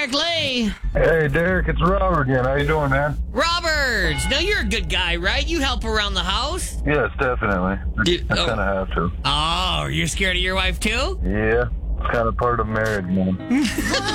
Derek Lee. Hey, Derek, it's Robert again. How you doing, man? Roberts. Now, you're a good guy, right? You help around the house? Yes, definitely. I kind of have to. Oh, you're scared of your wife, too? Yeah, it's kind of part of marriage, man.